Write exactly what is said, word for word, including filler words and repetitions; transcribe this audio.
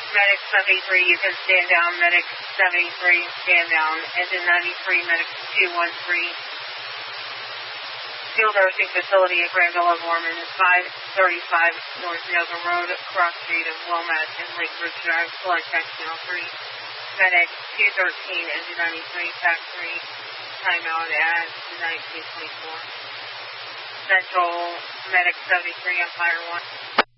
Medic seventy-three, you can stand down. Medic seventy-three, stand down. Engine ninety-three, Medic two one three. Field nursing facility at Granville O'Gorman, five thirty-five North Nova Road, cross street of Wilmette and Lake Ridge Drive, select X Channel three. Medic two thirteen, engine ninety-three, pack three, timeout at nineteen twenty-four. Central, Medic seventy-three, Empire one.